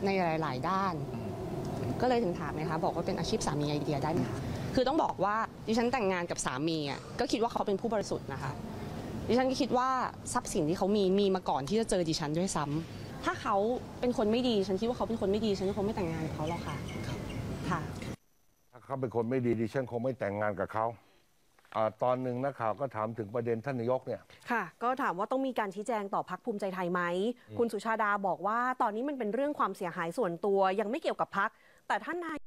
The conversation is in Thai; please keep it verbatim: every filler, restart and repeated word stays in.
ในหลายๆด้านก็เลยถึงถามไงคะบอกว่าเป็นอาชีพสามีไอเดียได้ไหมคะคือต้องบอกว่าดิฉันแต่งงานกับสามีอ่ะก็คิดว่าเขาเป็นผู้บริสุทธิ์นะคะดิฉันก็คิดว่าทรัพย์สินที่เขามีมีมาก่อนที่จะเจอดิฉันด้วยซ้ำถ้าเขาเป็นคนไม่ดีฉันคิดว่าเขาเป็นคนไม่ดีฉันก็คงไม่แต่งงานกับเขาหรอกค่ะค่ะถ้าเขาเป็นคนไม่ดีดิฉันคงไม่แต่งงานกับเขาตอนหนึ่งนักข่าวก็ถามถึงประเด็นท่านนายกเนี่ยค่ะก็ถามว่าต้องมีการชี้แจงต่อพรรคภูมิใจไทยไหมคุณสุชาดาบอกว่าตอนนี้มันเป็นเรื่องความเสียหายส่วนตัวยังไม่เกี่ยวกับพรรคแต่ท่านนาย